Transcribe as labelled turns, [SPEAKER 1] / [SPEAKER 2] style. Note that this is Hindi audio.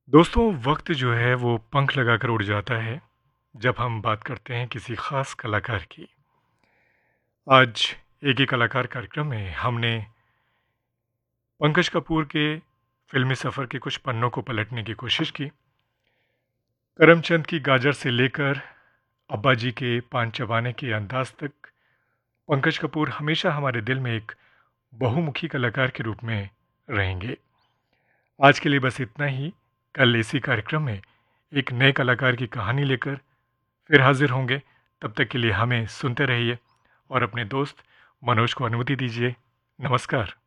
[SPEAKER 1] दोस्तों, वक्त जो है वो पंख लगाकर उड़ जाता है जब हम बात करते हैं किसी ख़ास कलाकार की। आज एक ही कलाकार कार्यक्रम में हमने पंकज कपूर के फ़िल्मी सफ़र के कुछ पन्नों को पलटने की कोशिश की। करमचंद की गाजर से लेकर अब्बा जी के पान चबाने के अंदाज़ तक पंकज कपूर हमेशा हमारे दिल में एक बहुमुखी कलाकार के रूप में रहेंगे। आज के लिए बस इतना ही। कल इसी कार्यक्रम में एक नए कलाकार की कहानी लेकर फिर हाजिर होंगे। तब तक के लिए हमें सुनते रहिए और अपने दोस्त मनोज को अनुमति दीजिए। नमस्कार।